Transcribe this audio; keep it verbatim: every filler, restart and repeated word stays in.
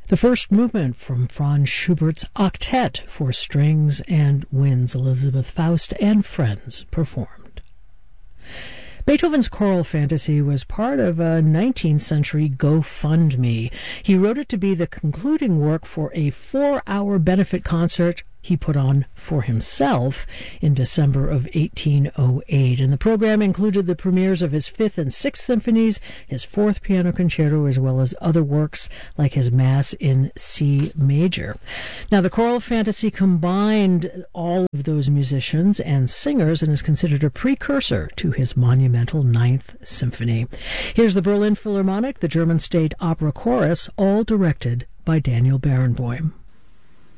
The first movement from Franz Schubert's Octet for strings and winds, Elizabeth Faust and friends performed. Beethoven's Choral Fantasy was part of a nineteenth century GoFundMe. He wrote it to be the concluding work for a four-hour benefit concert he put on for himself in December of eighteen oh eight. And the program included the premieres of his Fifth and Sixth Symphonies, his Fourth Piano Concerto, as well as other works like his Mass in C major. Now, the Choral Fantasy combined all of those musicians and singers and is considered a precursor to his monumental Ninth Symphony. Here's the Berlin Philharmonic, the German State Opera Chorus, all directed by Daniel Barenboim.